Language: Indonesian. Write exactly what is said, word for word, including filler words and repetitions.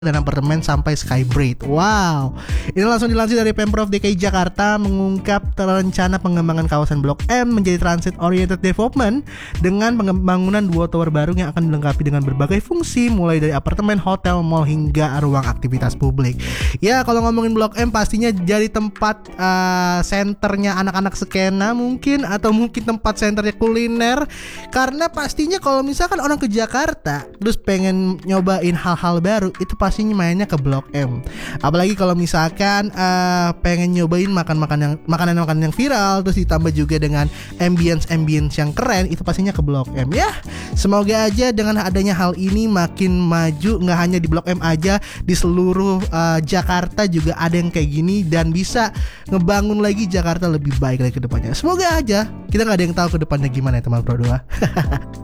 dan apartemen sampai Skybridge. Wow. Ini langsung dilansir dari Pemprov D K I Jakarta mengungkap rencana pengembangan kawasan Blok M menjadi transit oriented development dengan pembangunan dua tower baru yang akan dilengkapi dengan berbagai fungsi mulai dari apartemen, hotel, mall hingga ruang aktivitas publik. Ya, kalau ngomongin Blok M pastinya jadi tempat uh, senternya anak-anak skena mungkin, atau mungkin tempat senternya kuliner, karena pastinya kalau misalkan orang ke Jakarta terus pengen nyobain hal-hal baru itu pastinya mainnya ke Blok M. Apalagi kalau misalkan uh, pengen nyobain makan-makan yang makanan-makanan yang viral, terus ditambah juga dengan ambience-ambience yang keren, itu pastinya ke Blok M ya. Semoga aja dengan adanya hal ini makin maju, nggak hanya di Blok M aja, di seluruh uh, Jakarta juga ada yang kayak gini dan bisa ngebangun lagi Jakarta lebih baik lagi ke depannya. Semoga aja, kita nggak ada yang tahu ke depannya gimana ya teman Pro dua.